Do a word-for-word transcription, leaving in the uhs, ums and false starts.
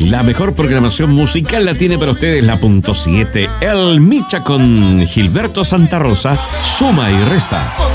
La mejor programación musical la tiene para ustedes la punto siete. El Micha con Gilberto Santa Rosa, suma y resta.